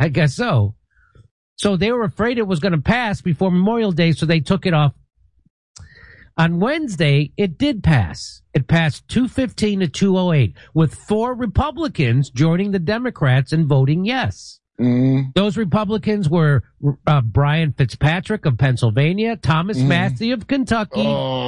I guess so. So they were afraid it was going to pass before Memorial Day, so they took it off. On Wednesday, it did pass. It passed 215 to 208, with 4 Republicans joining the Democrats and voting yes. Those Republicans were Brian Fitzpatrick of Pennsylvania, Thomas Massie of Kentucky.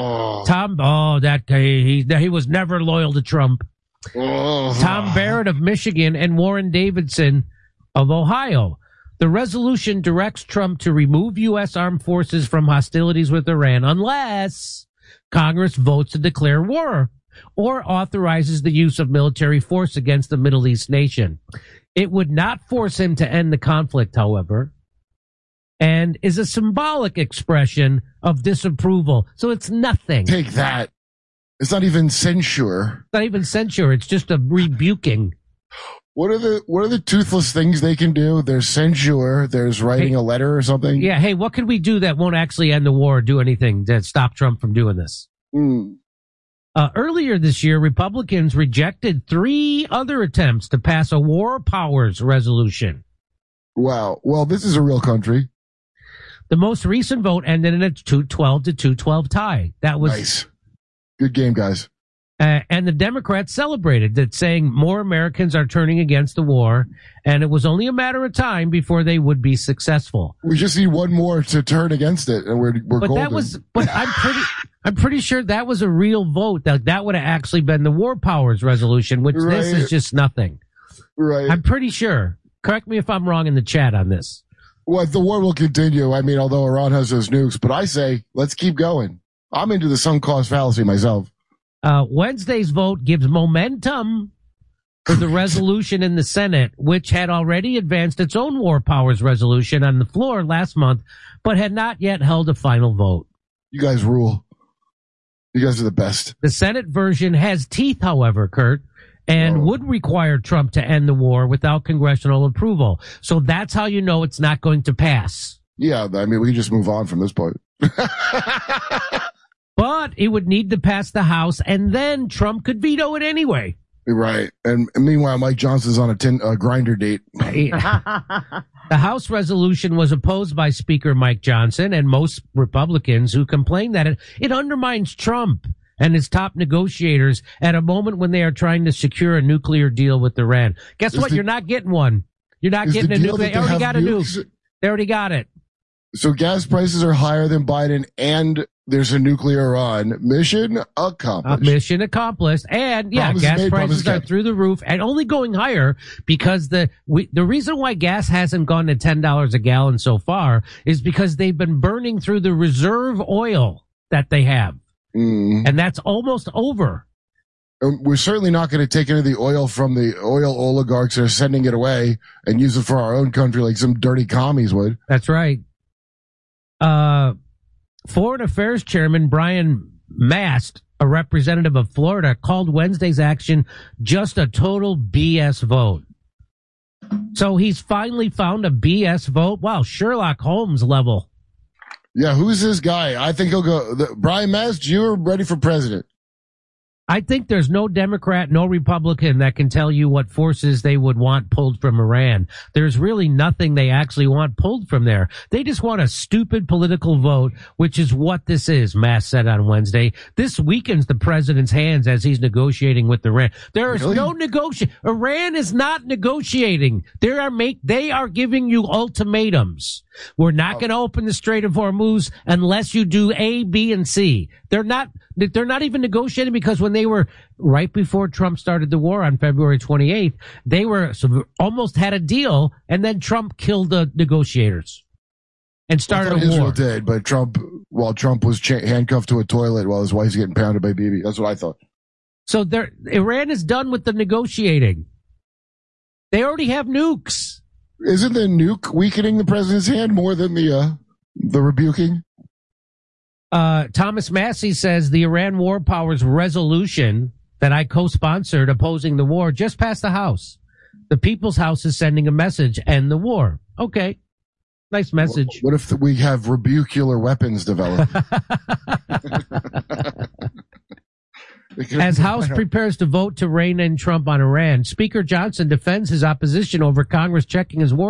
He was never loyal to Trump. Tom Barrett of Michigan and Warren Davidson of Ohio. The resolution directs Trump to remove U.S. armed forces from hostilities with Iran unless Congress votes to declare war or authorizes the use of military force against the Middle East nation. It would not force him to end the conflict, however, and is a symbolic expression of disapproval. So it's nothing. Take that. It's not even censure. It's not even censure. It's just a rebuking. What are the toothless things they can do? There's censure. There's writing a letter or something. Yeah. Hey, what can we do that won't actually end the war or do anything to stop Trump from doing this? Earlier this year, Republicans rejected 3 other attempts to pass a war powers resolution. Wow. Well, this is a real country. The most recent vote ended in a 212 to 212 tie. That was nice. Good game, guys. And the Democrats celebrated that, saying more Americans are turning against the war, and it was only a matter of time before they would be successful. We just need one more to turn against it, and we're golden. But I'm pretty sure that was a real vote. That would have actually been the war powers resolution, which this is just nothing. Right. I'm pretty sure. Correct me if I'm wrong in the chat on this. Well, the war will continue. I mean, although Iran has those nukes, but I say let's keep going. I'm into the sunk cost fallacy myself. Wednesday's vote gives momentum for the resolution in the Senate, which had already advanced its own war powers resolution on the floor last month, but had not yet held a final vote. You guys rule. You guys are the best. The Senate version has teeth, however, Kurt, and would require Trump to end the war without congressional approval. So that's how you know it's not going to pass. Yeah, I mean, we can just move on from this point. But it would need to pass the House, and then Trump could veto it anyway. Right. And meanwhile, Mike Johnson's on a grinder date. The House resolution was opposed by Speaker Mike Johnson and most Republicans, who complained that it undermines Trump and his top negotiators at a moment when they are trying to secure a nuclear deal with Iran. Guess what? You're not getting one. You're not getting a nuclear. They already got a nuke. They already got it. So gas prices are higher than Biden, and there's a nuclear Iran. Mission accomplished. Mission accomplished. And gas prices are through the roof and only going higher because the reason why gas hasn't gone to $10 a gallon so far is because they've been burning through the reserve oil that they have. And that's almost over. And we're certainly not going to take any of the oil from the oil oligarchs that are sending it away and use it for our own country like some dirty commies would. That's right. Foreign Affairs Chairman Brian Mast, a representative of Florida, called Wednesday's action just a total BS vote. So he's finally found a BS vote? Wow, Sherlock Holmes level. Yeah, who's this guy? I think he'll go. Brian Mast, you're ready for president. I think there's no Democrat, no Republican that can tell you what forces they would want pulled from Iran. There's really nothing they actually want pulled from there. They just want a stupid political vote, which is what this is, Mast said on Wednesday. This weakens the president's hands as he's negotiating with Iran. There is no negotiation. Iran is not negotiating. They are giving you ultimatums. We're not going to open the Strait of Hormuz unless you do A, B, and C. They're not even negotiating because when they were right before Trump started the war on February 28th, they almost had a deal, and then Trump killed the negotiators and started a war. Israel did, but Trump was handcuffed to a toilet while his wife's getting pounded by Bibi. That's what I thought. So Iran is done with the negotiating. They already have nukes. Isn't the nuke weakening the president's hand more than the rebuking? Thomas Massie says the Iran War Powers resolution that I co-sponsored opposing the war just passed the House. The People's House is sending a message, end the war. Okay. Nice message. What if we have rebucular weapons developed? As House prepares to vote to rein in Trump on Iran, Speaker Johnson defends his opposition over Congress checking his war